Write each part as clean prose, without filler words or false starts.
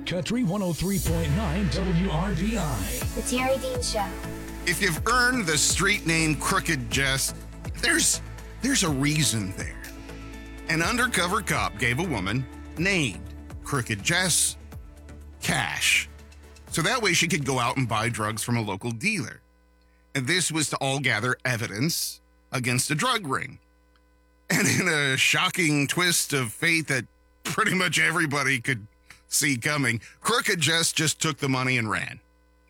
Country 103.9 WRBI. The Terry Dean Show. If you've earned the street name Crooked Jess, there's a reason there. An undercover cop gave a woman named Crooked Jess cash, so that way she could go out and buy drugs from a local dealer. And this was to all gather evidence against a drug ring. And in a shocking twist of fate that pretty much everybody could see coming, Crooked Jess just took the money and ran.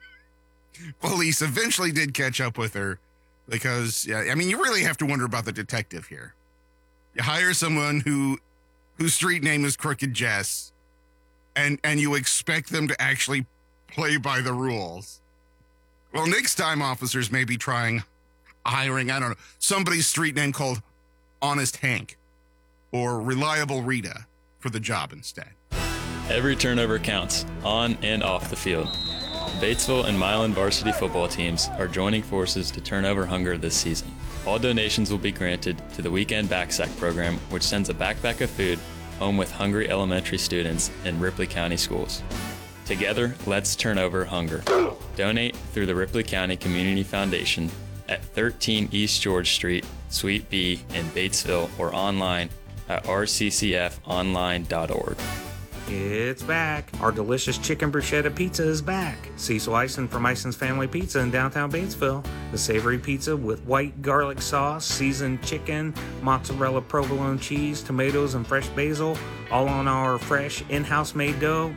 Police eventually did catch up with her because, you really have to wonder about the detective here. You hire someone whose street name is Crooked Jess, and you expect them to actually play by the rules. Well, next time officers may be trying hiring, somebody's street name called Honest Hank or Reliable Rita for the job instead. Every turnover counts, on and off the field. Batesville and Milan varsity football teams are joining forces to turn over hunger this season. All donations will be granted to the Weekend Backsack program, which sends a backpack of food home with hungry elementary students in Ripley County schools. Together, let's turn over hunger. Donate through the Ripley County Community Foundation at 13 East George Street, Suite B in Batesville, or online at rccfonline.org. It's back. Our delicious chicken bruschetta pizza is back. Cecil Eisen from Eisen's Family Pizza in downtown Batesville. The savory pizza with white garlic sauce, seasoned chicken, mozzarella provolone cheese, tomatoes, and fresh basil, all on our fresh in-house made dough.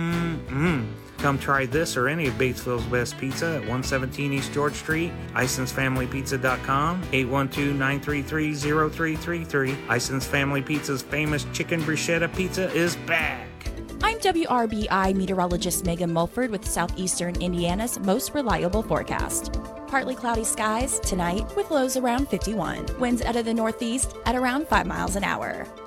Come try this or any of Batesville's best pizza at 117 East George Street, IsonsFamilyPizza.com, 812-933-0333. Ison's Family Pizza's famous chicken bruschetta pizza is back. I'm WRBI meteorologist Megan Mulford with Southeastern Indiana's most reliable forecast. Partly cloudy skies tonight with lows around 51. Winds out of the northeast at around 5 miles an hour.